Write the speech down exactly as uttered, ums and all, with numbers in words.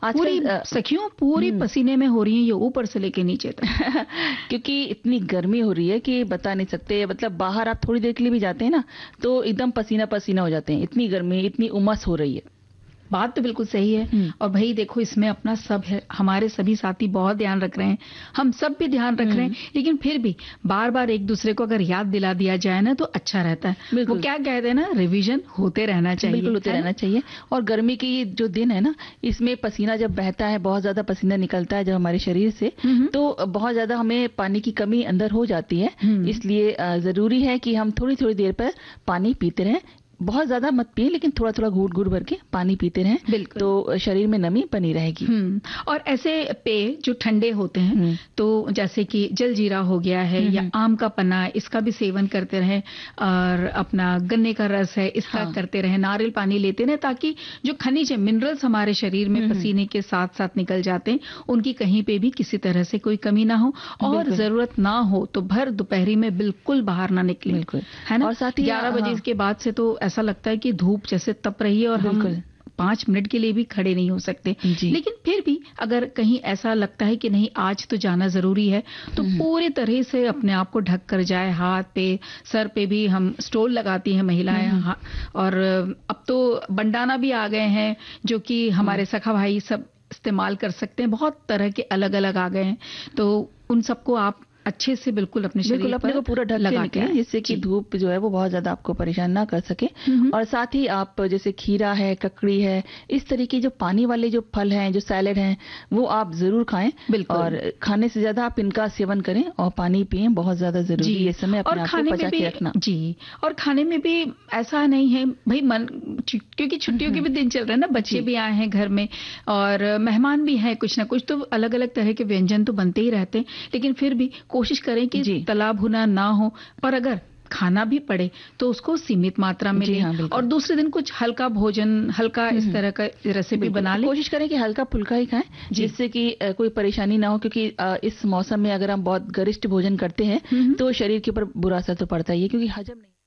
पूरी सखियों पूरी पसीने में हो रही हैं, ये ऊपर से लेके नीचे तक क्योंकि इतनी गर्मी हो रही है कि बता नहीं सकते। मतलब बाहर आप थोड़ी देर के लिए भी जाते हैं ना तो एकदम पसीना पसीना हो जाते हैं, इतनी गर्मी, इतनी उमस हो रही है। बात तो बिल्कुल सही है। और भाई देखो, इसमें अपना सब है, हमारे सभी साथी बहुत ध्यान रख रहे हैं, हम सब भी ध्यान रख रहे हैं, लेकिन फिर भी बार बार एक दूसरे को अगर याद दिला दिया जाए ना तो अच्छा रहता है। वो क्या कहते हैं ना, रिवीजन होते रहना चाहिए। बिल्कुल होते रहना चाहिए। और गर्मी की जो दिन है ना, इसमें पसीना जब बहता है, बहुत ज्यादा पसीना निकलता है जब हमारे शरीर से, तो बहुत ज्यादा हमें पानी की कमी अंदर हो जाती है। इसलिए जरूरी है कि हम थोड़ी थोड़ी देर पर पानी पीते रहें। बहुत ज्यादा मत पिए, लेकिन थोड़ा थोड़ा घूट घूट भर के पानी पीते रहें, बिल्कुल, तो शरीर में नमी बनी रहेगी। और ऐसे पेय जो ठंडे होते हैं, तो जैसे कि जलजीरा हो गया है या आम का पन्ना, इसका भी सेवन करते रहें। और अपना गन्ने का रस है, इसका हाँ। करते रहें। नारियल पानी लेते रहें, ताकि जो खनिज है, मिनरल्स हमारे शरीर में पसीने के साथ साथ निकल जाते हैं, उनकी कहीं पे भी किसी तरह से कोई कमी ना हो। और जरूरत ना हो तो भर दोपहरी में बिल्कुल बाहर ना निकले, बिल्कुल, है ना। और साथ ही ग्यारह बजे के बाद से तो ऐसा लगता है कि धूप जैसे तप रही है और हम पांच मिनट के लिए भी खड़े नहीं हो सकते। लेकिन फिर भी अगर कहीं ऐसा लगता है कि नहीं आज तो जाना जरूरी है, तो पूरी तरह से अपने आप को ढक कर जाए। हाथ पे, सर पे भी हम स्टोल लगाती हैं महिलाएं। और अब तो बंडाना भी आ गए हैं जो कि हमारे सखा भाई सब इस्तेमाल कर सकते हैं। बहुत तरह के अलग अलग आ गए हैं, तो उन सबको आप अच्छे से बिल्कुल अपने शरीर अपने को पूरा ढक के निकलें, जिससे कि धूप जो है वो बहुत ज्यादा आपको परेशान ना कर सके। और साथ ही आप जैसे खीरा है, ककड़ी है, इस तरीके जो पानी वाले जो फल हैं, जो सैलेड हैं, वो आप जरूर खाएं। और खाने से ज्यादा आप इनका सेवन करें और पानी पिएं, बहुत ज्यादा जरूरी है इस समय अपने आप को पचा के रखना। जी, और खाने में भी ऐसा नहीं है भाई, मन, क्योंकि छुट्टियों के भी दिन चल रहे हैं ना, बच्चे भी आए हैं घर में और मेहमान भी हैं, कुछ ना कुछ तो अलग अलग तरह के व्यंजन तो बनते ही रहते हैं। लेकिन फिर भी कोशिश करें कि तला भुना ना हो, और अगर खाना भी पड़े तो उसको सीमित मात्रा में लें। हाँ, और दूसरे दिन कुछ हल्का भोजन, हल्का इस तरह का रेसिपी बना लें। कोशिश करें कि हल्का फुल्का ही खाएं, जिससे कि कोई परेशानी ना हो। क्योंकि इस मौसम में अगर हम बहुत गरिष्ठ भोजन करते हैं तो शरीर के ऊपर बुरा असर तो पड़ता ही है, क्योंकि हजम नहीं